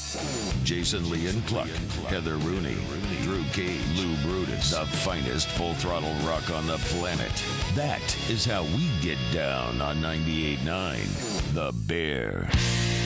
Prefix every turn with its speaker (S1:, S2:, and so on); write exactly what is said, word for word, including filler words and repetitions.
S1: Jason Lee and Cluck, Heather Rooney, Drew Cage, Lou Brutus, the finest full throttle rock on the planet. That is how we get down on ninety-eight point nine The Bear.